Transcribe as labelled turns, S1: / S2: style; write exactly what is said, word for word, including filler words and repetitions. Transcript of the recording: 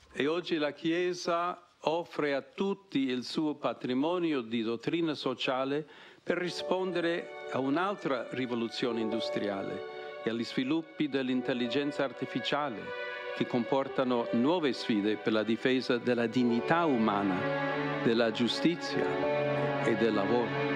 S1: E oggi la Chiesa offre a tutti il suo patrimonio di dottrina sociale per rispondere a un'altra rivoluzione industriale e agli sviluppi dell'intelligenza artificiale che comportano nuove sfide per la difesa della dignità umana, della giustizia e del lavoro.